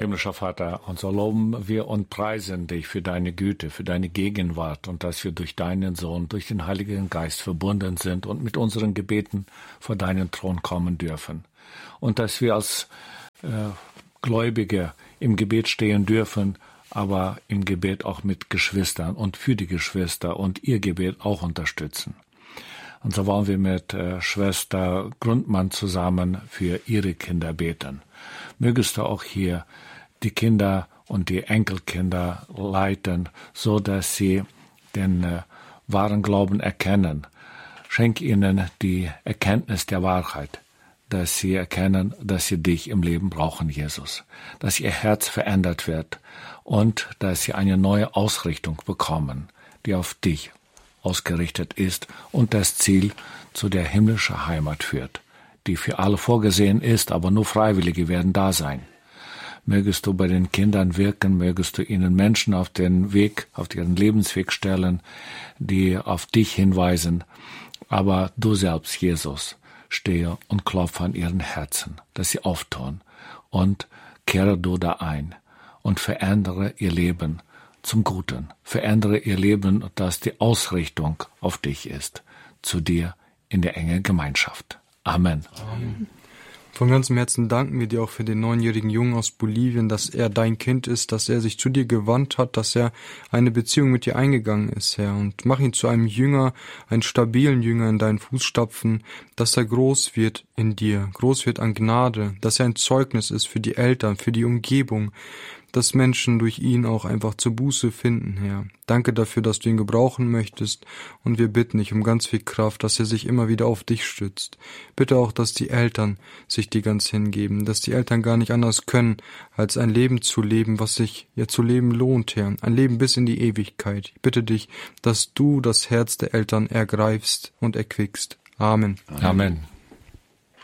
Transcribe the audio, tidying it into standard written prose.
Himmlischer Vater, und so loben wir und preisen dich für deine Güte, für deine Gegenwart und dass wir durch deinen Sohn, durch den Heiligen Geist verbunden sind und mit unseren Gebeten vor deinen Thron kommen dürfen. Und dass wir als Gläubige im Gebet stehen dürfen, aber im Gebet auch mit Geschwistern und für die Geschwister und ihr Gebet auch unterstützen. Und so wollen wir mit Schwester Grundmann zusammen für ihre Kinder beten. Mögest du auch hier die Kinder und die Enkelkinder leiten, so dass sie den wahren Glauben erkennen. Schenk ihnen die Erkenntnis der Wahrheit, dass sie erkennen, dass sie dich im Leben brauchen, Jesus, dass ihr Herz verändert wird und dass sie eine neue Ausrichtung bekommen, die auf dich ausgerichtet ist und das Ziel zu der himmlischen Heimat führt, die für alle vorgesehen ist, aber nur Freiwillige werden da sein. Mögest du bei den Kindern wirken, mögest du ihnen Menschen auf den Weg, auf ihren Lebensweg stellen, die auf dich hinweisen, aber du selbst, Jesus, stehe und klopfe an ihren Herzen, dass sie auftun und kehre du da ein und verändere ihr Leben zum Guten. Verändere ihr Leben, dass die Ausrichtung auf dich ist, zu dir in der engen Gemeinschaft. Amen. Amen. Von ganzem Herzen danken wir dir auch für den 9-jährigen Jungen aus Bolivien, dass er dein Kind ist, dass er sich zu dir gewandt hat, dass er eine Beziehung mit dir eingegangen ist, Herr. Und mach ihn zu einem Jünger, einen stabilen Jünger in deinen Fußstapfen, dass er groß wird in dir, groß wird an Gnade, dass er ein Zeugnis ist für die Eltern, für die Umgebung, dass Menschen durch ihn auch einfach zur Buße finden, Herr. Danke dafür, dass du ihn gebrauchen möchtest, und wir bitten dich um ganz viel Kraft, dass er sich immer wieder auf dich stützt. Bitte auch, dass die Eltern sich dir ganz hingeben, dass die Eltern gar nicht anders können, als ein Leben zu leben, was sich ja zu leben lohnt, Herr. Ein Leben bis in die Ewigkeit. Ich bitte dich, dass du das Herz der Eltern ergreifst und erquickst. Amen. Amen.